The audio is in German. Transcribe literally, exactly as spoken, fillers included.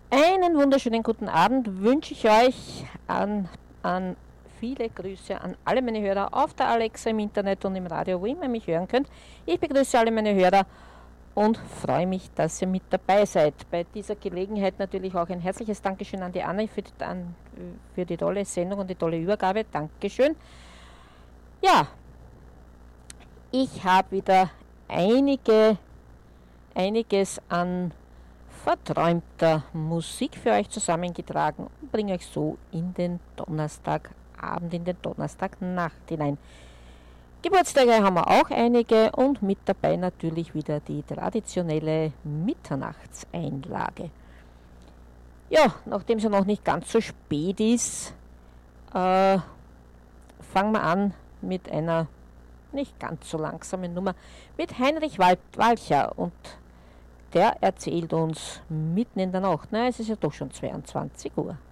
Einen wunderschönen guten Abend wünsche ich euch an, an viele Grüße an alle meine Hörer auf der Alexa, im Internet und im Radio, wo immer ihr mich hören könnt. Ich begrüße alle meine Hörer und freue mich, dass ihr mit dabei seid. Bei dieser Gelegenheit natürlich auch ein herzliches Dankeschön an die Anne für die, an, für die tolle Sendung und die tolle Übergabe. Dankeschön. Ja, ich habe wieder einige, einiges an verträumter Musik für euch zusammengetragen und bringe euch so in den Donnerstagabend, in den Donnerstagnacht hinein. Geburtstage haben wir auch einige und mit dabei natürlich wieder die traditionelle Mitternachtseinlage. Ja, nachdem es ja noch nicht ganz so spät ist, äh, fangen wir an mit einer nicht ganz so langsamen Nummer mit Heinrich Walcher, und der erzählt uns mitten in der Nacht, na, es ist ja doch schon zweiundzwanzig Uhr.